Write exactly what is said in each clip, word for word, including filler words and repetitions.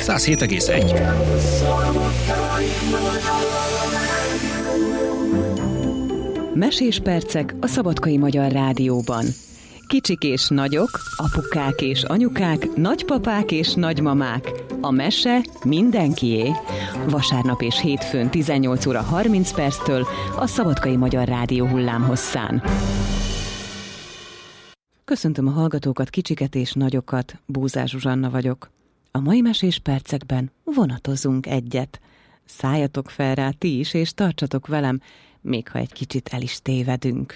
száz hét egész egy. Mesés percek a Szabadkai Magyar Rádióban. Kicsik és nagyok, apukák és anyukák, nagypapák és nagymamák. A mese mindenkié. Vasárnap és hétfőn tizennyolc óra harminc perctől a Szabadkai Magyar Rádió hullámhosszán. Köszöntöm a hallgatókat, kicsiket és nagyokat, Búzás Zsuzsanna vagyok. A mai mesés percekben vonatozunk egyet. Szálljatok fel rá ti is, és tartsatok velem, még ha egy kicsit el is tévedünk.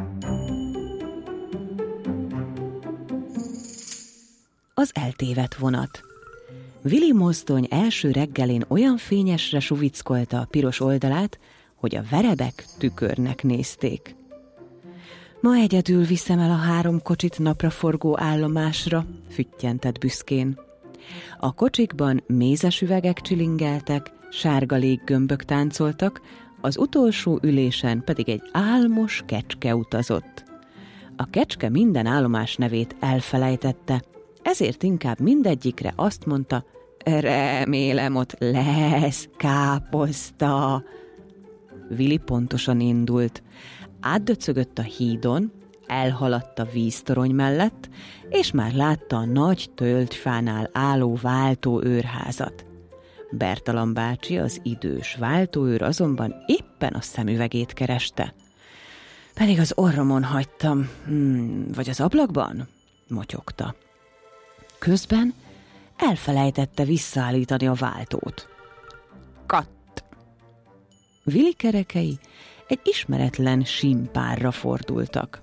Az eltévedt vonat. Vili mozdony első reggelén olyan fényesre suvickolta a piros oldalát, hogy a verebek tükörnek nézték. Ma egyedül viszem el a három kocsit napraforgó állomásra, füttyentett büszkén. A kocsikban mézes üvegek csilingeltek, sárga léggömbök táncoltak, az utolsó ülésen pedig egy álmos kecske utazott. A kecske minden állomás nevét elfelejtette, ezért inkább mindegyikre azt mondta, remélem ott lesz káposzta. Vili pontosan indult. Átdöcögött a hídon, elhaladt a víztorony mellett, és már látta a nagy tölgyfánál álló váltóőrházat. Bertalan bácsi, az idős váltóőr azonban éppen a szemüvegét kereste. Pedig az orromon hagytam, hmm, vagy az ablakban? Motyogta. Közben elfelejtette visszaállítani a váltót. Katt! Vili kerekei egy ismeretlen símpárra fordultak.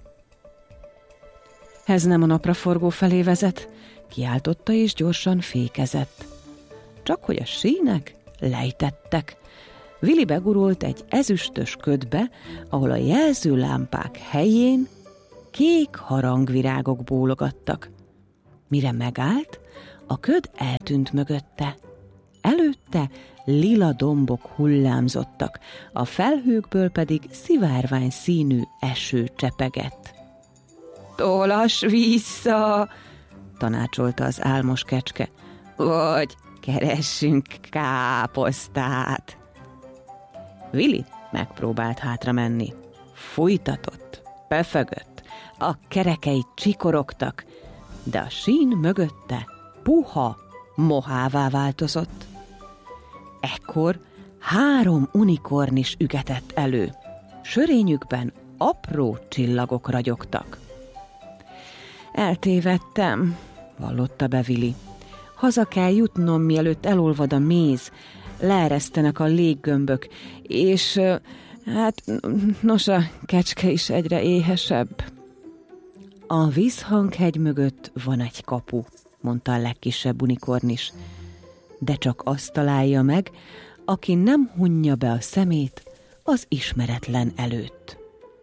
Ez nem a napraforgó felé vezet, kiáltotta és gyorsan fékezett. Csak hogy a sínek lejtettek. Vili begurult egy ezüstös ködbe, ahol a jelzőlámpák helyén kék harangvirágok bólogattak. Mire megállt, a köd eltűnt mögötte. Előtte lila dombok hullámzottak, a felhőkből pedig szivárvány színű eső csepegett. Tolass vissza, tanácsolta az álmos kecske, vagy keressünk káposztát. Vili megpróbált hátra menni. Fújtatott, pöfögött, a kerekei csikorogtak, de a sín mögötte puha mohává változott. Ekkor három unikornis ügetett elő. Sörényükben apró csillagok ragyogtak. Eltévedtem, vallotta be Vili. Haza kell jutnom, mielőtt elolvad a méz, leeresztenek a léggömbök, és hát nos, a kecske is egyre éhesebb. A vízhanghegy mögött van egy kapu, mondta a legkisebb unikornis, de csak azt találja meg, aki nem hunja be a szemét az ismeretlen előtt.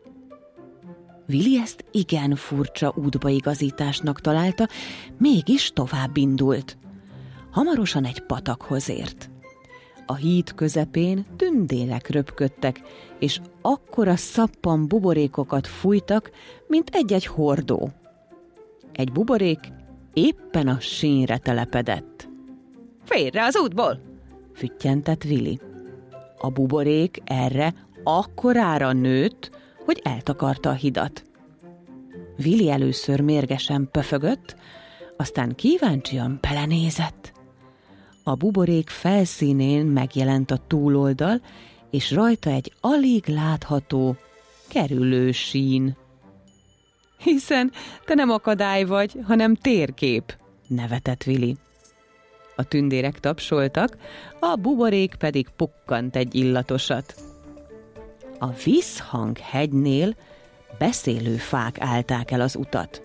Vili ezt igen furcsa útbaigazításnak találta, mégis tovább indult. Hamarosan egy patakhoz ért. A híd közepén tündérek röpködtek, és akkora szappan buborékokat fújtak, mint egy-egy hordó. Egy buborék éppen a sínre telepedett. Félre az útból! Füttyentett Vili. A buborék erre akkorára nőtt, hogy eltakarta a hidat. Vili először mérgesen pöfögött, aztán kíváncsian belenézett. A buborék felszínén megjelent a túloldal, és rajta egy alig látható kerülősín. Hiszen te nem akadály vagy, hanem térkép, nevetett Vili. A tündérek tapsoltak, a buborék pedig pukkant egy illatosat. A vízhanghegynél beszélő fák állták el az utat.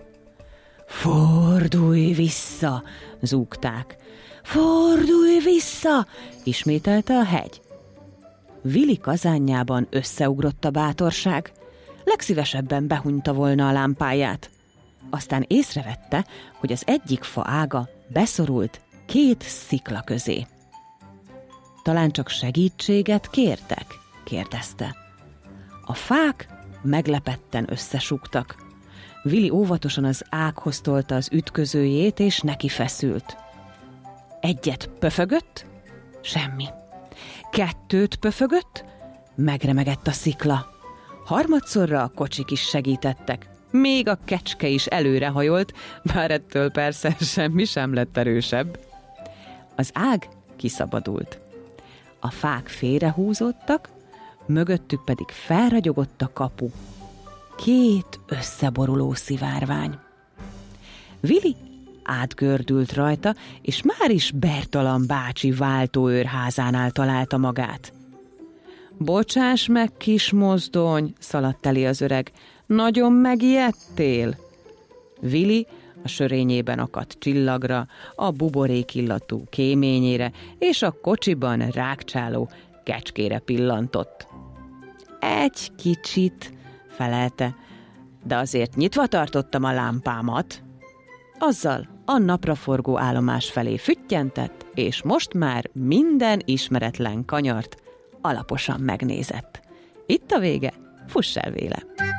Fordulj vissza, zúgták. Fordulj vissza, ismételte a hegy. Vili kazánjában összeugrott a bátorság. Legszívesebben behunyta volna a lámpáját. Aztán észrevette, hogy az egyik fa ága beszorult két szikla közé. Talán csak segítséget kértek? kérdezte. A fák meglepetten összesúgtak. Vili óvatosan az ághoz tolta az ütközőjét, és neki feszült. Egyet pöfögött, semmi. Kettőt pöfögött, megremegett a szikla. Harmadszorra a kocsik is segítettek. Még a kecske is előrehajolt, bár ettől persze semmi sem lett erősebb. Az ág kiszabadult. A fák félrehúzódtak, mögöttük pedig felragyogott a kapu. Két összeboruló szivárvány. Vili átgördült rajta, és már is Bertalan bácsi váltóőrházánál találta magát. Bocsáss meg, kis mozdony, szaladt elé az öreg, nagyon megijedtél? Vili a sörényében akadt csillagra, a buborék illatú kéményére és a kocsiban rákcsáló kecskére pillantott. Egy kicsit, felelte, de azért nyitva tartottam a lámpámat. Azzal a napraforgó állomás felé füttyentett, és most már minden ismeretlen kanyart alaposan megnézett. Itt a vége, fuss el véle!